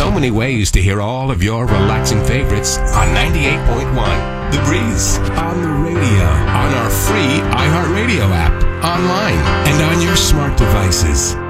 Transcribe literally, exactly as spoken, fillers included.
so many ways to hear all of your relaxing favorites on ninety-eight point one The Breeze, on the radio, on our free iHeartRadio app, online, and on your smart devices.